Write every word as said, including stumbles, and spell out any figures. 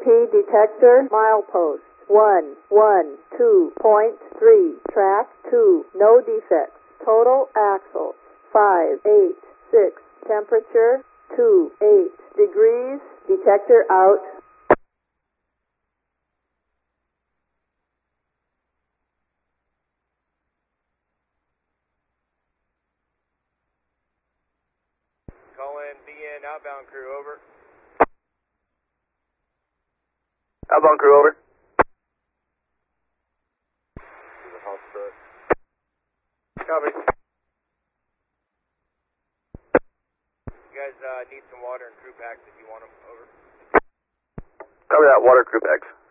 P detector, milepost one one two point three, track two, no defects. Total axles five eight six, temperature two eight degrees, detector out. Call in B N outbound crew, over. Outbound crew, over. Copy. You guys uh, need some water and crew packs if you want them, over. Cover that, water crew packs.